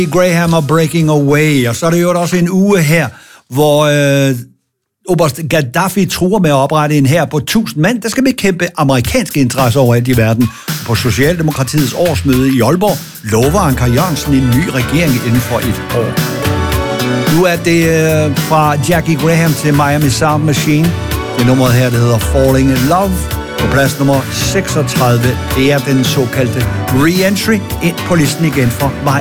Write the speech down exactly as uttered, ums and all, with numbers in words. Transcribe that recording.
Graham og Breaking Away, og så er det jo også en uge her, hvor øh, oberst Gaddafi truer med at oprette en hær på tusind mand, der skal bekæmpe amerikanske interesser overalt i verden. På Socialdemokratiets årsmøde i Aalborg lover Anker Jørgensen en ny regering inden for et år. Nu er det øh, fra Jackie Graham til Miami Sound Machine. Det nummeret her, det hedder Falling in Love. På plads nummer seksogtredive, det er den såkaldte re-entry ind på listen igen for mig.